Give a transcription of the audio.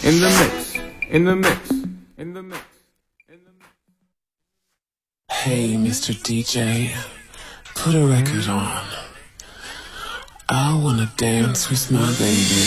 In the mix, in the mix, in the mix, in the mix. Hey, Mr. DJ, put a record on. I wanna dance with my baby.